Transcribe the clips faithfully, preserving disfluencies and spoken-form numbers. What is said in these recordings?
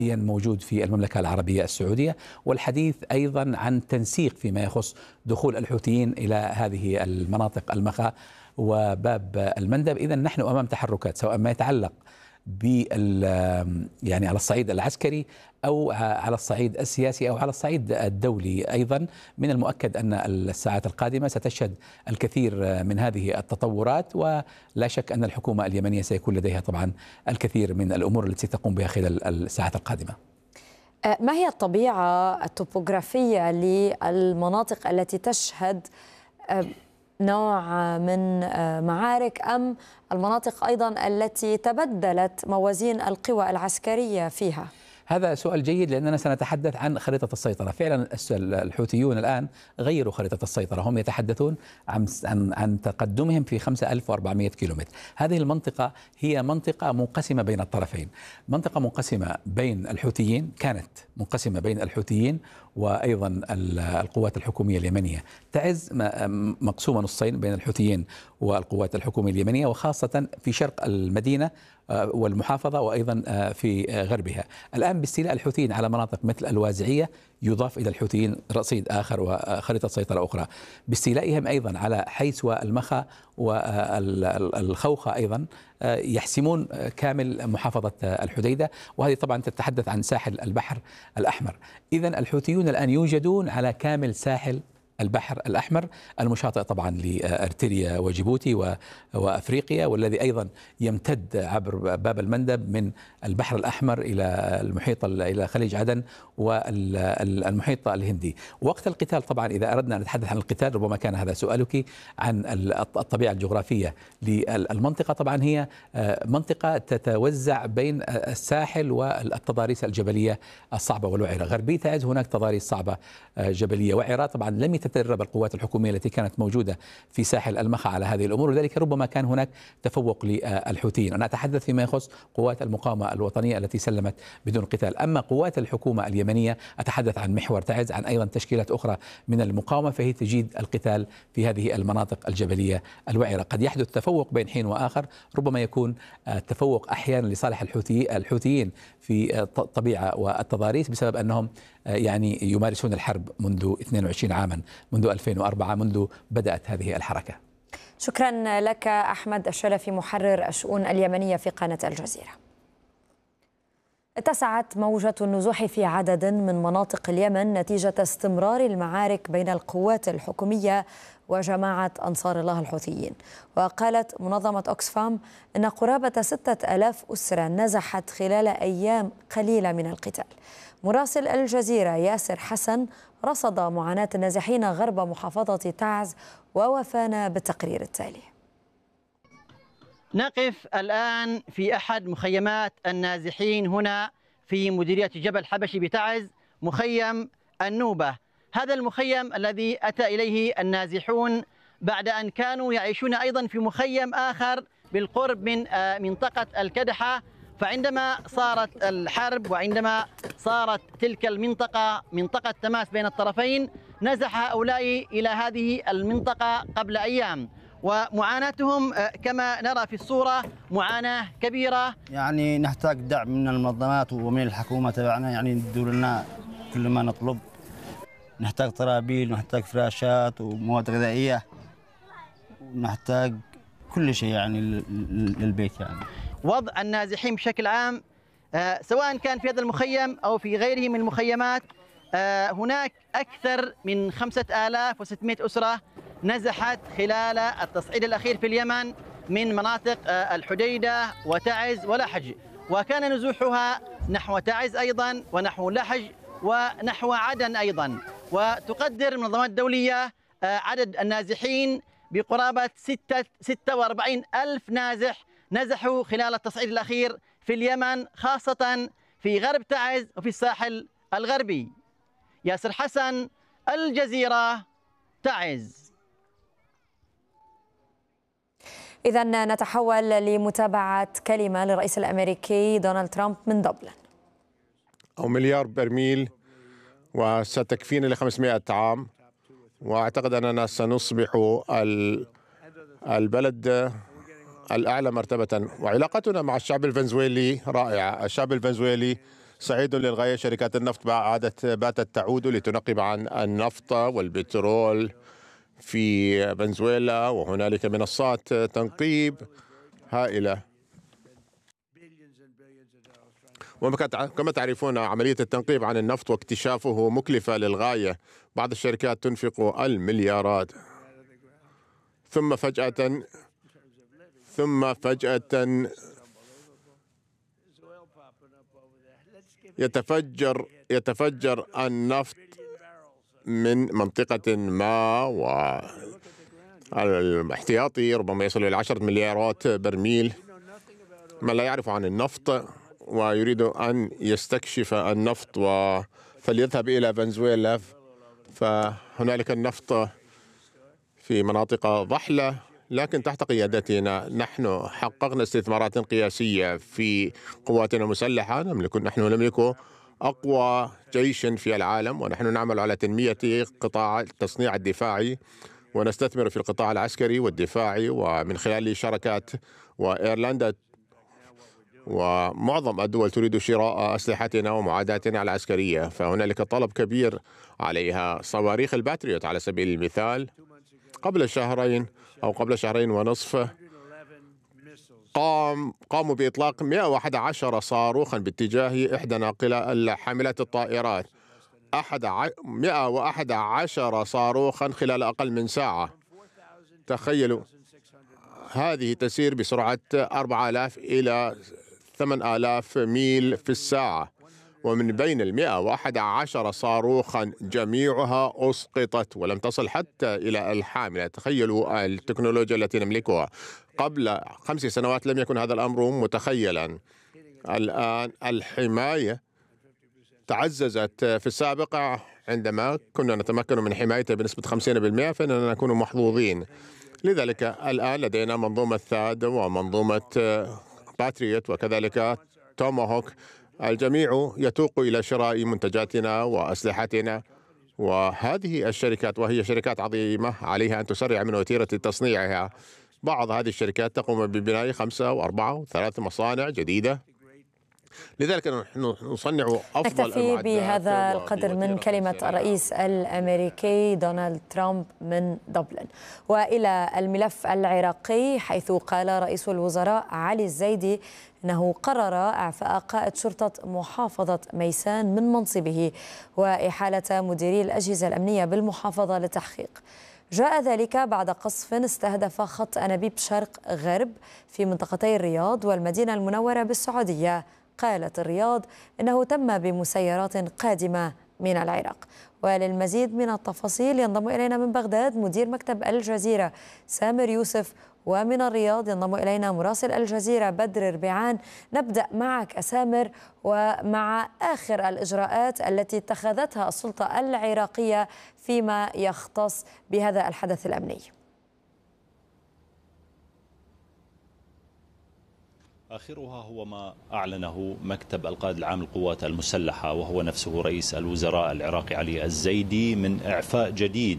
موجود في المملكة العربية السعودية، والحديث أيضا عن تنسيق فيما يخص دخول الحوثيين إلى هذه المناطق المخا وباب المندب. إذا نحن أمام تحركات سواء ما يتعلق بال يعني على الصعيد العسكري أو على الصعيد السياسي أو على الصعيد الدولي. أيضا من المؤكد أن الساعات القادمة ستشهد الكثير من هذه التطورات، ولا شك أن الحكومة اليمنية سيكون لديها طبعا الكثير من الأمور التي تقوم بها خلال الساعات القادمة. ما هي الطبيعة الطبوغرافية للمناطق التي تشهد نوع من معارك، أم المناطق أيضا التي تبدلت موازين القوى العسكرية فيها؟ هذا سؤال جيد، لأننا سنتحدث عن خريطة السيطرة. فعلا الحوثيون الآن غيروا خريطة السيطرة، هم يتحدثون عن عن عن تقدمهم في خمسة آلاف وأربعمئة كيلومتر. هذه المنطقة هي منطقة منقسمة بين الطرفين، منطقة منقسمة بين الحوثيين، كانت منقسمة بين الحوثيين وأيضا القوات الحكومية اليمنية. تعز مقسومة نصين بين الحوثيين والقوات الحكومية اليمنية، وخاصة في شرق المدينة والمحافظة وأيضا في غربها. الآن باستيلاء الحوثيين على مناطق مثل الوازعية يضاف إلى الحوثيين رصيد آخر وخريطة سيطرة أخرى. باستيلائهم أيضا على حيس والمخا والخوخة أيضا يحسمون كامل محافظة الحديدة، وهذه طبعا تتحدث عن ساحل البحر الأحمر. إذن الحوثيون الآن يوجدون على كامل ساحل البحر الأحمر، المشاطئ طبعا لأرتريا وجيبوتي وأفريقيا، والذي أيضا يمتد عبر باب المندب من البحر الأحمر إلى المحيط إلى خليج عدن والمحيط الهندي. وقت القتال طبعا إذا أردنا أن نتحدث عن القتال، ربما كان هذا سؤالك عن الطبيعة الجغرافية للمنطقة. طبعا هي منطقة تتوزع بين الساحل والتضاريس الجبلية الصعبة والوعرة. غربي تعز هناك تضاريس صعبة جبلية وعرة، طبعا لم تتدرب القوات الحكومية التي كانت موجودة في ساحل المخا على هذه الأمور، ولذلك ربما كان هناك تفوق للحوثيين. أنا أتحدث فيما يخص قوات المقاومة الوطنية التي سلمت بدون قتال. أما قوات الحكومة اليمنية أتحدث عن محور تعز، عن أيضا تشكيلات أخرى من المقاومة، فهي تجيد القتال في هذه المناطق الجبلية الوعرة. قد يحدث تفوق بين حين وآخر، ربما يكون تفوق أحيانا لصالح الحوثي الحوثيين في الطبيعة والتضاريس بسبب أنهم يعني يمارسون الحرب منذ اثنين وعشرين عاما، منذ ألفين وأربعة، منذ بدأت هذه الحركة. شكرا لك أحمد الشلفي، محرر الشؤون اليمنية في قناة الجزيرة. اتسعت موجة النزوح في عدد من مناطق اليمن نتيجة استمرار المعارك بين القوات الحكومية وجماعة أنصار الله الحوثيين. وقالت منظمة أوكسفام أن قرابة ستة آلاف أسرة نزحت خلال أيام قليلة من القتال. مراسل الجزيرة ياسر حسن رصد معاناة النازحين غرب محافظة تعز ووفانا بالتقرير التالي. نقف الآن في أحد مخيمات النازحين هنا في مديرية جبل حبشي بتعز، مخيم النوبة. هذا المخيم الذي أتى إليه النازحون بعد أن كانوا يعيشون أيضا في مخيم آخر بالقرب من منطقة الكدحة، فعندما صارت الحرب وعندما صارت تلك المنطقة منطقة تماس بين الطرفين، نزح هؤلاء إلى هذه المنطقة قبل أيام، ومعاناتهم كما نرى في الصورة معاناة كبيرة. يعني نحتاج دعم من المنظمات ومن الحكومة تبعنا، يعني يدوا لنا كل ما نطلب. نحتاج طرابيل ونحتاج فراشات ومواد غذائية ونحتاج كل شيء يعني للبيت. يعني وضع النازحين بشكل عام سواء كان في هذا المخيم أو في غيره من المخيمات، هناك أكثر من خمسة آلاف وستمئة أسرة نزحت خلال التصعيد الأخير في اليمن من مناطق الحديدة وتعز ولحج، وكان نزوحها نحو تعز أيضا ونحو لحج ونحو عدن أيضا. وتقدر المنظمات الدولية عدد النازحين بقرابة ستة وأربعين ألف نازح نزحوا خلال التصعيد الأخير في اليمن، خاصة في غرب تعز وفي الساحل الغربي. ياسر حسن، الجزيرة، تعز. إذا نتحول لمتابعة كلمة للرئيس الأمريكي دونالد ترامب من دبلن. أو مليار برميل وستكفينا لخمسمائة عام، وأعتقد أننا سنصبح البلد الأعلى مرتبة. وعلاقتنا مع الشعب الفنزويلي رائعة. الشعب الفنزويلي سعيد للغاية. شركات النفط عادت باتت تعود لتنقب عن النفط والبترول في فنزويلا، وهنالك منصات تنقيب هائلة. وكما تعرفون عملية التنقيب عن النفط واكتشافه مكلفة للغاية. بعض الشركات تنفق المليارات ثم فجأة ثم فجأة يتفجر يتفجر النفط من منطقة ما، والاحتياطي ربما يصل إلى عشرة مليارات برميل. من لا يعرف عن النفط ويريد أن يستكشف النفط فليذهب إلى فنزويلا، فهنالك النفط في مناطق ضحلة، لكن تحت قيادتنا نحن حققنا استثمارات قياسية في قواتنا المسلحة. نملك نحن نملك أقوى جيش في العالم، ونحن نعمل على تنمية قطاع التصنيع الدفاعي، ونستثمر في القطاع العسكري والدفاعي ومن خلال شركات. وإيرلندا ومعظم الدول تريد شراء أسلحتنا ومعداتنا العسكرية، فهنالك طلب كبير عليها. صواريخ الباتريوت على سبيل المثال، قبل شهرين أو قبل شهرين ونصف قام قاموا بإطلاق مئة وأحد عشر صاروخا باتجاه إحدى ناقلة حاملات الطائرات. أحد مئة وأحد عشر صاروخا خلال أقل من ساعة. تخيلوا، هذه تسير بسرعة أربعة آلاف إلى ثمانية آلاف ميل في الساعة، ومن بين المئة وأحد عشر صاروخا جميعها أسقطت ولم تصل حتى إلى الحاملة. تخيلوا التكنولوجيا التي نملكها. قبل خمس سنوات لم يكن هذا الأمر متخيلا. الآن الحماية تعززت. في السابق عندما كنا نتمكن من حمايته بنسبة خمسين بالمئة فإننا نكون محظوظين. لذلك الآن لدينا منظومة ثاد ومنظومة باتريوت وكذلك توماهوك. الجميع يتوق إلى شراء منتجاتنا وأسلحتنا، وهذه الشركات وهي شركات عظيمة عليها أن تسرع من وتيرة تصنيعها. بعض هذه الشركات تقوم ببناء خمسة وأربعة وثلاث مصانع جديدة، لذلك نحن نصنع أفضل نكتفي المعدات. بهذا القدر من كلمة الرئيس الأمريكي دونالد ترامب من دبلن. وإلى الملف العراقي، حيث قال رئيس الوزراء علي الزيدي أنه قرر إعفاء قائد شرطة محافظة ميسان من منصبه وإحالة مديري الأجهزة الأمنية بالمحافظة للتحقيق. جاء ذلك بعد قصف استهدف خط أنابيب شرق غرب في منطقتي الرياض والمدينة المنورة بالسعودية. قالت الرياض إنه تم بمسيرات قادمة من العراق. وللمزيد من التفاصيل ينضم إلينا من بغداد مدير مكتب الجزيرة سامر يوسف، ومن الرياض ينضم إلينا مراسل الجزيرة بدر ربيعان. نبدأ معك سامر ومع آخر الإجراءات التي اتخذتها السلطة العراقية فيما يختص بهذا الحدث الأمني. آخرها هو ما أعلنه مكتب القائد العام للقوات المسلحة، وهو نفسه رئيس الوزراء العراقي علي الزيدي، من إعفاء جديد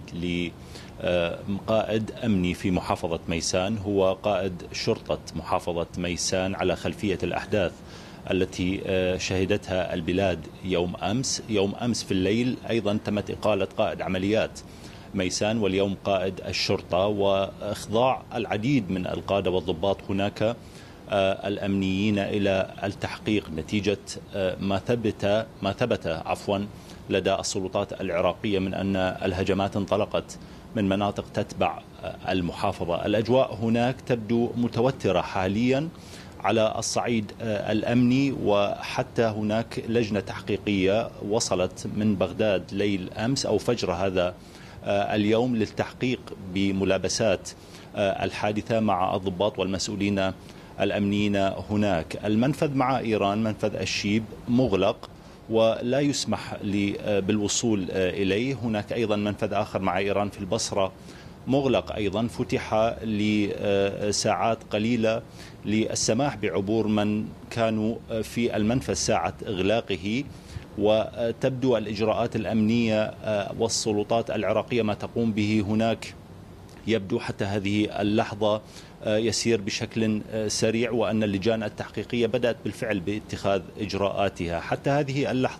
لقائد أمني في محافظة ميسان، هو قائد شرطة محافظة ميسان، على خلفية الأحداث التي شهدتها البلاد يوم أمس. يوم أمس في الليل أيضا تمت إقالة قائد عمليات ميسان، واليوم قائد الشرطة، وإخضاع العديد من القادة والضباط هناك الأمنيين إلى التحقيق نتيجة ما ثبت ما ثبت عفوا لدى السلطات العراقية من أن الهجمات انطلقت من مناطق تتبع المحافظة. الأجواء هناك تبدو متوترة حاليا على الصعيد الأمني، وحتى هناك لجنة تحقيقية وصلت من بغداد ليل أمس أو فجر هذا اليوم للتحقيق بملابسات الحادثة مع الضباط والمسؤولين الأمنيين هناك. المنفذ مع إيران، منفذ الشيب، مغلق ولا يسمح بالوصول إليه. هناك أيضا منفذ آخر مع إيران في البصرة مغلق أيضا، فتح لساعات قليلة للسماح بعبور من كانوا في المنفذ ساعة إغلاقه. وتبدو الإجراءات الأمنية والسلطات العراقية ما تقوم به هناك يبدو حتى هذه اللحظة يسير بشكل سريع، وأن اللجان التحقيقية بدأت بالفعل باتخاذ إجراءاتها حتى هذه اللحظة.